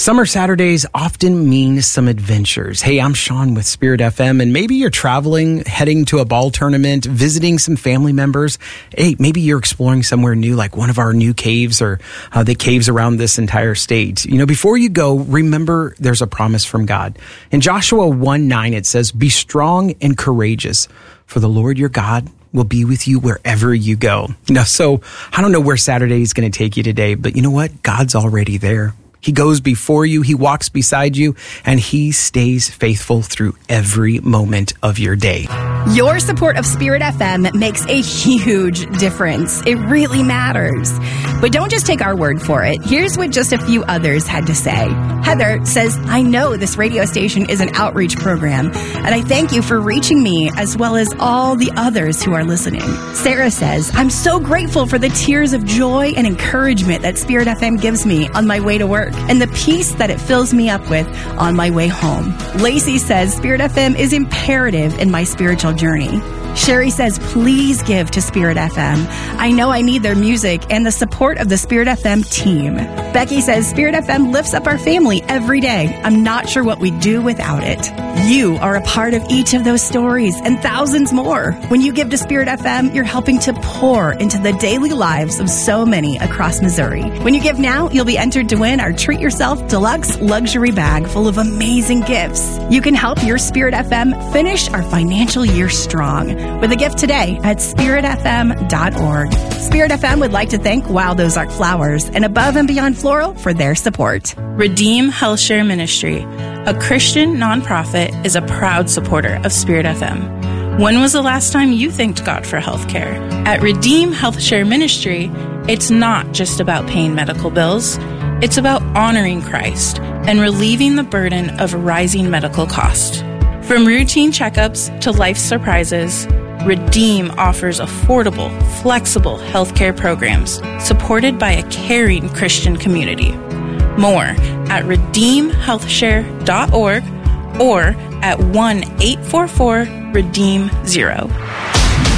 Summer Saturdays often mean some adventures. Hey, I'm Sean with Spirit FM, and maybe you're traveling, heading to a ball tournament, visiting some family members. Hey, maybe you're exploring somewhere new, like one of our new caves or the caves around this entire state. You know, before you go, remember there's a promise from God. In Joshua 1:9, it says, "Be strong and courageous, for the Lord your God will be with you wherever you go." Now, so I don't know where Saturday is going to take you today, but you know what? God's already there. He goes before you, he walks beside you, and he stays faithful through every moment of your day. Your support of Spirit FM makes a huge difference. It really matters. But don't just take our word for it. Here's what just a few others had to say. Heather says, "I know this radio station is an outreach program, and I thank you for reaching me as well as all the others who are listening." Sarah says, "I'm so grateful for the tears of joy and encouragement that Spirit FM gives me on my way to work, and the peace that it fills me up with on my way home." Lacey says, "Spirit FM is imperative in my spiritual journey." Sherry says, "Please give to Spirit FM. I know I need their music and the support of the Spirit FM team." Becky says, "Spirit FM lifts up our family every day. I'm not sure what we'd do without it." You are a part of each of those stories and thousands more. When you give to Spirit FM, you're helping to pour into the daily lives of so many across Missouri. When you give now, you'll be entered to win our Treat Yourself Deluxe Luxury Bag full of amazing gifts. You can help your Spirit FM finish our financial year strong with a gift today at spiritfm.org. Spirit FM would like to thank Wild Ozark Flowers and Above and Beyond Floral for their support. Redeem HealthShare Ministry, a Christian nonprofit, is a proud supporter of Spirit FM. When was the last time you thanked God for healthcare? At Redeem HealthShare Ministry, it's not just about paying medical bills. It's about honoring Christ and relieving the burden of rising medical costs. From routine checkups to life surprises, Redeem offers affordable, flexible healthcare programs supported by a caring Christian community. More at redeemhealthshare.org or at 1-844-REDEEM-0.